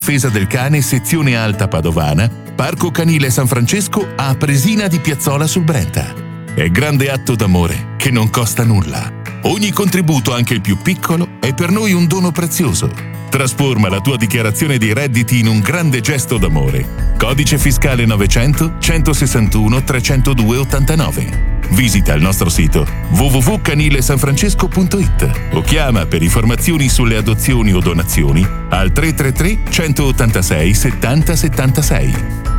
Difesa del Cane sezione Alta Padovana, Parco Canile San Francesco a Presina di Piazzola sul Brenta. È grande atto d'amore che non costa nulla. Ogni contributo, anche il più piccolo, è per noi un dono prezioso. Trasforma la tua dichiarazione dei redditi in un grande gesto d'amore. Codice fiscale 900 161 302 89. Visita il nostro sito www.canilesanfrancesco.it o chiama per informazioni sulle adozioni o donazioni al 333 186 70 76.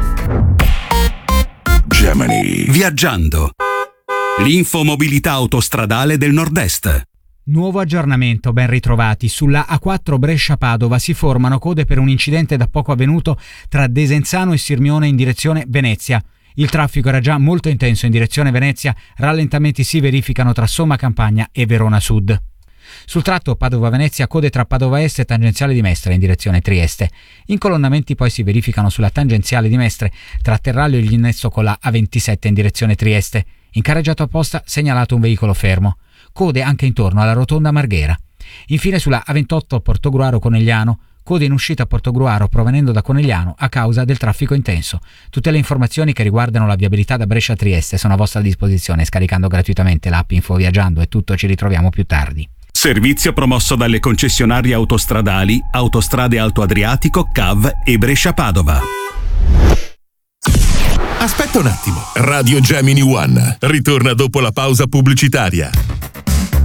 Gemini. Viaggiando. L'infomobilità autostradale del Nord-Est. Nuovo aggiornamento, ben ritrovati. Sulla A4 Brescia-Padova si formano code per un incidente da poco avvenuto tra Desenzano e Sirmione in direzione Venezia. Il traffico era già molto intenso in direzione Venezia, rallentamenti si verificano tra Somma Campagna e Verona Sud. Sul tratto Padova-Venezia, code tra Padova Est e tangenziale di Mestre in direzione Trieste. Incolonnamenti poi si verificano sulla tangenziale di Mestre tra Terraglio e Glinnesso con la A27 in direzione Trieste. In carreggiato apposta segnalato un veicolo fermo. Code anche intorno alla rotonda Marghera. Infine sulla A28 Portogruaro Conegliano, code in uscita a Portogruaro provenendo da Conegliano a causa del traffico intenso. Tutte le informazioni che riguardano la viabilità da Brescia a Trieste sono a vostra disposizione scaricando gratuitamente l'app Info Viaggiando. È tutto, ci ritroviamo più tardi. Servizio promosso dalle concessionarie autostradali Autostrade Alto Adriatico, CAV e Brescia-Padova. Aspetta un attimo. Radio Gemini One ritorna dopo la pausa pubblicitaria.